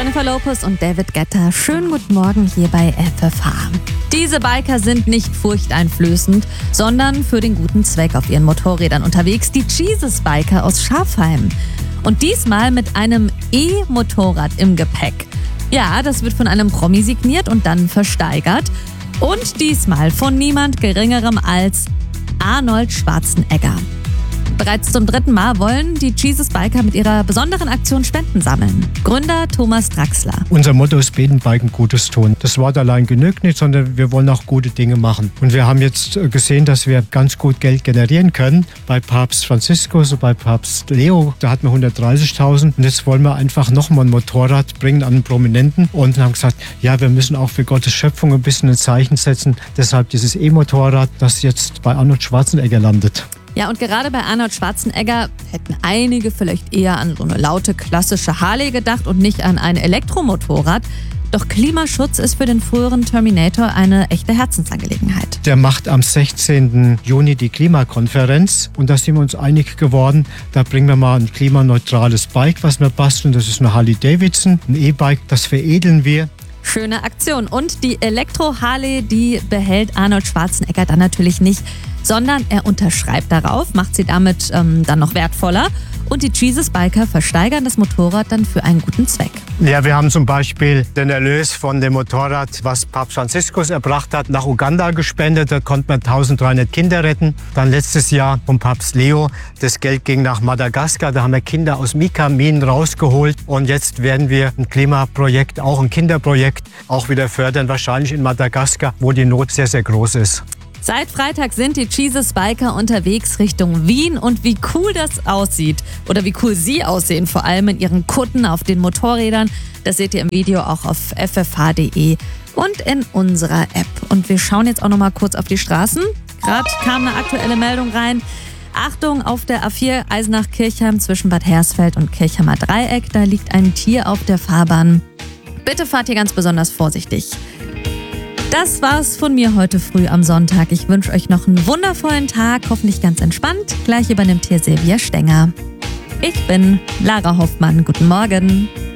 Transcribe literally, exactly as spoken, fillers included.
Jennifer Lopez und David Guetta. Schönen guten Morgen hier bei F F H. Diese Biker sind nicht furchteinflößend, sondern für den guten Zweck auf ihren Motorrädern unterwegs. Die Jesus Biker aus Schafheim. Und diesmal mit einem E-Motorrad im Gepäck. Ja, das wird von einem Promi signiert und dann versteigert. Und diesmal von niemand Geringerem als Arnold Schwarzenegger. Bereits zum dritten Mal wollen die Jesus Biker mit ihrer besonderen Aktion Spenden sammeln. Gründer Thomas Draxler. Unser Motto ist Beten, Biken, Gutes tun. Das Wort allein genügt nicht, sondern wir wollen auch gute Dinge machen. Und wir haben jetzt gesehen, dass wir ganz gut Geld generieren können. Bei Papst Franziskus und bei Papst Leo, da hatten wir hundertdreißigtausend. Und jetzt wollen wir einfach nochmal ein Motorrad bringen an einen Prominenten. Und haben gesagt, ja, wir müssen auch für Gottes Schöpfung ein bisschen ein Zeichen setzen. Deshalb dieses E-Motorrad, das jetzt bei Arnold Schwarzenegger landet. Ja, und gerade bei Arnold Schwarzenegger hätten einige vielleicht eher an so eine laute klassische Harley gedacht und nicht an ein Elektromotorrad. Doch Klimaschutz ist für den früheren Terminator eine echte Herzensangelegenheit. Der macht am sechzehnten Juni die Klimakonferenz und da sind wir uns einig geworden, da bringen wir mal ein klimaneutrales Bike, was wir basteln. Das ist eine Harley Davidson, ein E-Bike, das veredeln wir. Schöne Aktion. Und die Elektro-Harley, die behält Arnold Schwarzenegger dann natürlich nicht, sondern er unterschreibt darauf, macht sie damit ähm, dann noch wertvoller. Und die Jesus Biker versteigern das Motorrad dann für einen guten Zweck. Ja, wir haben zum Beispiel den Erlös von dem Motorrad, was Papst Franziskus erbracht hat, nach Uganda gespendet. Da konnte man eintausenddreihundert Kinder retten. Dann letztes Jahr vom Papst Leo. Das Geld ging nach Madagaskar. Da haben wir Kinder aus Mika-Minen rausgeholt. Und jetzt werden wir ein Klimaprojekt, auch ein Kinderprojekt, auch wieder fördern. Wahrscheinlich in Madagaskar, wo die Not sehr, sehr groß ist. Seit Freitag sind die Jesus Biker unterwegs Richtung Wien und wie cool das aussieht oder wie cool sie aussehen, vor allem in ihren Kutten auf den Motorrädern, das seht ihr im Video auch auf f f h punkt d e und in unserer App. Und wir schauen jetzt auch noch mal kurz auf die Straßen. Gerade kam eine aktuelle Meldung rein. Achtung, auf der A vier Eisenach-Kirchheim zwischen Bad Hersfeld und Kirchheimer Dreieck, da liegt ein Tier auf der Fahrbahn. Bitte fahrt hier ganz besonders vorsichtig. Das war's von mir heute früh am Sonntag. Ich wünsche euch noch einen wundervollen Tag, hoffentlich ganz entspannt. Gleich übernimmt hier Silvia Stenger. Ich bin Lara Hoffmann. Guten Morgen.